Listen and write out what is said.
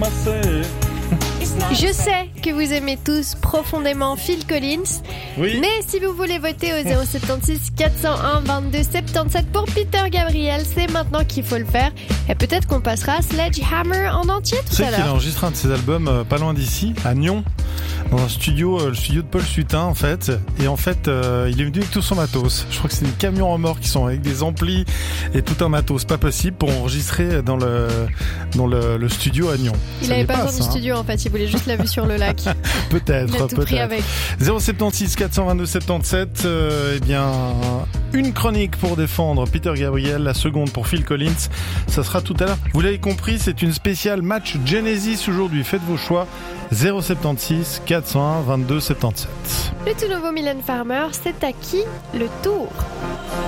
passer. Je sais que vous aimez tous profondément Phil Collins, Oui. mais si vous voulez voter au 076 401 22 77 pour Peter Gabriel, c'est maintenant qu'il faut le faire. Et peut-être qu'on passera Sledgehammer en entier tout Tu à sais qu'il a l'heure. enregistré un de ses albums pas loin d'ici, à Nyon, dans un studio, le studio de Paul Sutin en fait. Et en fait, il est venu avec tout son matos. Je crois que c'est des camions remorques qui sont avec des amplis et tout un matos, pas possible, pour enregistrer dans le studio à Nyon. Il Ça avait lui pas besoin passe, du hein. studio en fait, il voulait juste la vue sur le lac. Peut-être, Il a tout pris peut-être. avec. 076 422 77, eh bien, une chronique pour défendre Peter Gabriel, la seconde pour Phil Collins. Ça sera tout à l'heure. Vous l'avez compris, c'est une spéciale match Genesis aujourd'hui. Faites vos choix. 076 401 22 77. Le tout nouveau Mylène Farmer, c'est à qui le tour?